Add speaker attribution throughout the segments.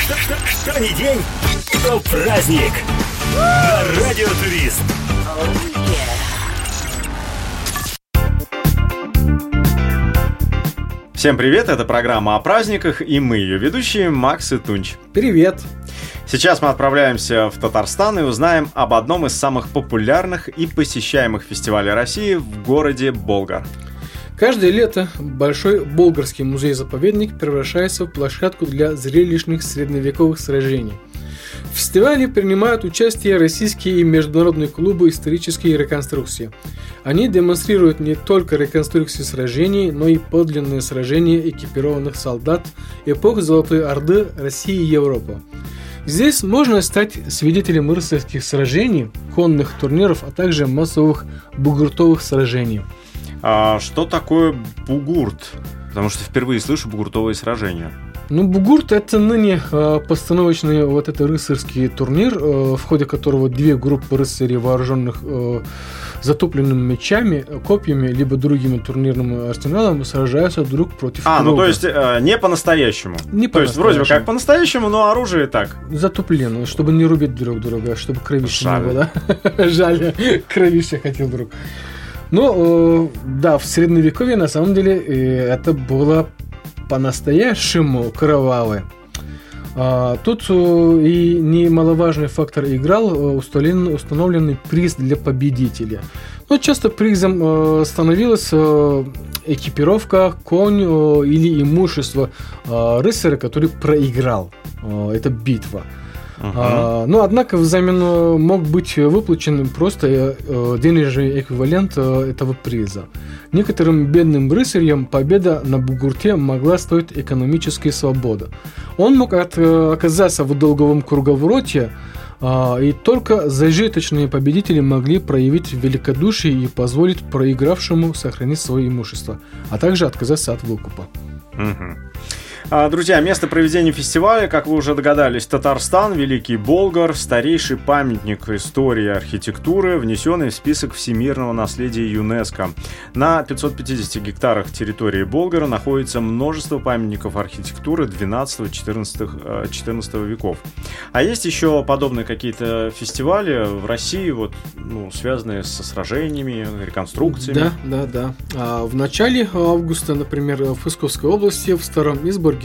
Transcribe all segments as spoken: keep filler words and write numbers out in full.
Speaker 1: Что, что, что ни день, то праздник. На Радио Турист.
Speaker 2: Всем привет, это программа о праздниках, и мы ее ведущие, Макс и Тунч.
Speaker 3: Привет!
Speaker 2: Сейчас мы отправляемся в Татарстан и узнаем об одном из самых популярных и посещаемых фестивалей России в городе Болгар.
Speaker 3: Каждое лето Большой Болгарский музей-заповедник превращается в площадку для зрелищных средневековых сражений. В фестивале принимают участие российские и международные клубы исторические реконструкции. Они демонстрируют не только реконструкции сражений, но и подлинные сражения экипированных солдат эпох Золотой Орды, России и Европы. Здесь можно стать свидетелем рыцарских сражений, конных турниров, а также массовых бугуртовых сражений.
Speaker 2: А что такое бугурт? Потому что впервые слышу бугуртовые сражения.
Speaker 3: Ну, бугурт — это ныне э, постановочный вот это рыцарский турнир, э, в ходе которого две группы рыцарей, вооруженных э, затопленными мечами, копьями, либо другими турнирным арсеналом, сражаются друг против
Speaker 2: а,
Speaker 3: друга.
Speaker 2: А, ну то есть э, не по-настоящему.
Speaker 3: Не
Speaker 2: то есть вроде бы как по-настоящему, но оружие так.
Speaker 3: Затоплено, чтобы не рубить друг друга, чтобы кровище не было. Жаль, кровище хотел друг. Ну, э, да, в средневековье на самом деле э, это было по-настоящему кровавое. А, тут э, и немаловажный фактор играл э, установлен, установленный приз для победителя. Но часто призом э, становилась э, экипировка, конь э, или имущество э, рыцаря, который проиграл. Э, это битва. Uh-huh. А, но, однако, взамен мог быть выплачен просто э, денежный эквивалент э, этого приза. Некоторым бедным рыцарям победа на бугурте могла стоить экономической свободы. Он мог от, э, оказаться в долговом круговороте, э, и только зажиточные победители могли проявить великодушие и позволить проигравшему сохранить свое имущество, а также отказаться от выкупа.
Speaker 2: Uh-huh. Друзья, место проведения фестиваля, как вы уже догадались, Татарстан, Великий Болгар, старейший памятник истории и архитектуры, внесенный в список всемирного наследия ЮНЕСКо. На пятьсот пятидесяти гектарах территории Болгара находится множество памятников архитектуры двенадцатого-четырнадцатого веков. А есть еще подобные какие-то фестивали в России, вот, ну, связанные со сражениями, реконструкциями?
Speaker 3: Да, да, да. А в начале августа, например, в Псковской области, в Старом Изборге,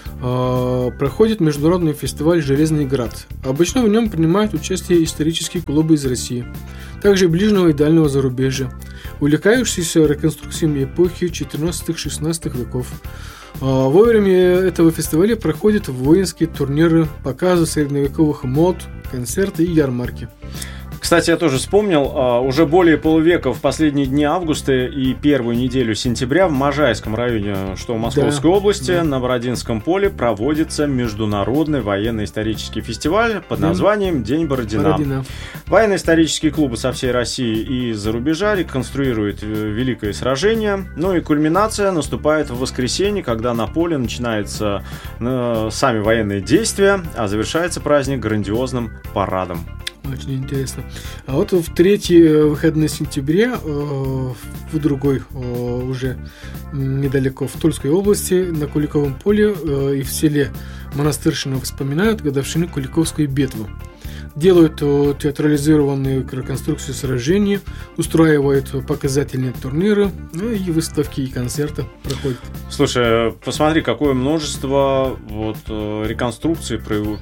Speaker 3: проходит международный фестиваль «Железный град». Обычно в нем принимают участие исторические клубы из России, также ближнего и дальнего зарубежья, увлекающиеся реконструкциями эпохи четырнадцатого-шестнадцатого веков. Во время этого фестиваля проходят воинские турниры, показы средневековых мод, концерты и ярмарки.
Speaker 2: Кстати, я тоже вспомнил, уже более полувека в последние дни августа и первую неделю сентября в Можайском районе, что в Московской да, области, да. на Бородинском поле проводится международный военно-исторический фестиваль под названием День Бородина. Бородина. Военно-исторические клубы со всей России и из-за рубежа реконструируют великое сражение. Ну и кульминация наступает в воскресенье, когда на поле начинаются э, сами военные действия, а завершается праздник грандиозным парадом.
Speaker 3: Очень интересно. А вот в третьи выходные сентября, в другой, уже недалеко, в Тульской области, на Куликовом поле и в селе Монастырщина вспоминают годовщину Куликовской битвы. Делают театрализированные реконструкции сражений, устраивают показательные турниры, ну и выставки, и концерты проходят.
Speaker 2: Слушай, посмотри, какое множество вот, реконструкций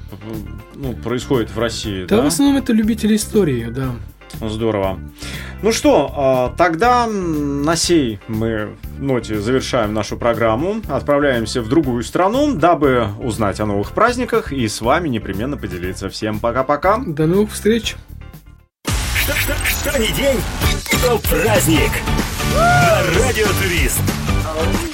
Speaker 2: ну, происходит в России.
Speaker 3: Да,
Speaker 2: да,
Speaker 3: в основном это любители истории, да.
Speaker 2: Здорово. Ну что, тогда на сей мы ноте завершаем нашу программу, отправляемся в другую страну, дабы узнать о новых праздниках и с вами непременно поделиться. Всем пока-пока.
Speaker 3: До новых встреч.
Speaker 1: Что, что, что ни день, то праздник. На Радио Турист.